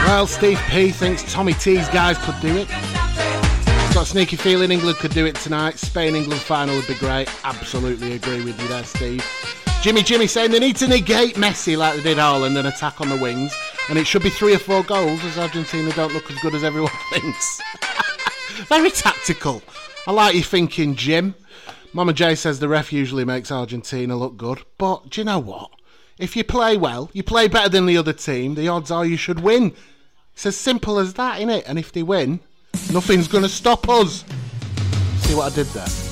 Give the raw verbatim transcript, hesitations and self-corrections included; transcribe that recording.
Well, Steve P thinks Tommy T's guys could do it. He's got a sneaky feeling England could do it tonight. Spain-England final would be great. Absolutely agree with you there, Steve. Jimmy Jimmy saying they need to negate Messi like they did Haaland and attack on the wings. And it should be three or four goals as Argentina don't look as good as everyone thinks. Very tactical. I like your thinking, Jim. Mama J says the ref usually makes Argentina look good. But do you know what? If you play well, you play better than the other team, the odds are you should win. It's as simple as that, innit? And if they win, nothing's going to stop us. See what I did there?